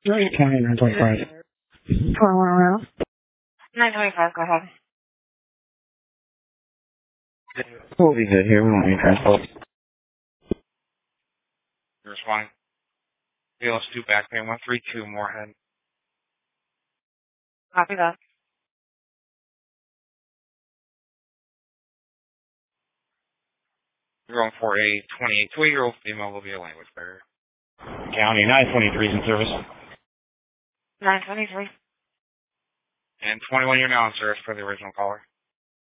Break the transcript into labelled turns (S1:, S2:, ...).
S1: County 925.
S2: 925, go ahead.
S1: We'll be good here. We won't need transport.
S3: You're responding. BLS2 back pay 132 Moorhead.
S2: Copy that.
S3: You're going for a 28-year-old female will be a language barrier.
S1: County 923 is in service.
S2: 923.
S3: And 21 you're now in service for the original caller.